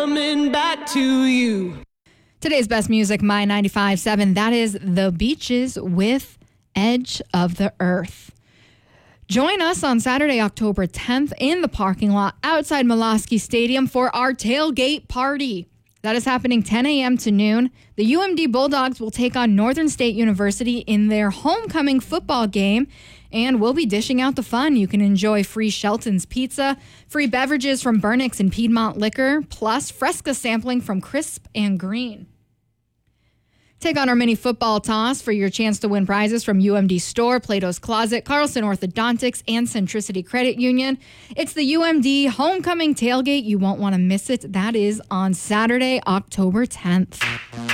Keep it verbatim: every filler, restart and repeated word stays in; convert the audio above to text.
Coming back to you. Today's best music, My ninety-five point seven. That is The Beaches with Edge of the Earth. Join us on Saturday, October tenth in the parking lot outside Molosky Stadium for our tailgate party. That is happening ten a.m. to noon. The U M D Bulldogs will take on Northern State University in their homecoming football game, and we'll be dishing out the fun. You can enjoy free Shelton's Pizza, free beverages from Burnix and Piedmont Liquor, plus Fresca sampling from Crisp and Green. Take on our mini football toss for your chance to win prizes from U M D Store, Plato's Closet, Carlson Orthodontics, and Centricity Credit Union. It's the U M D Homecoming Tailgate. You won't want to miss it. That is on Saturday, October tenth.